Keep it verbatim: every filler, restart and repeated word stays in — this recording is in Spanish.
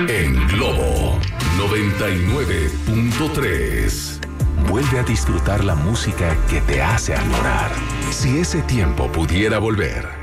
En Globo noventa y nueve punto tres. Vuelve a disfrutar la música que te hace adorar. Si ese tiempo pudiera volver.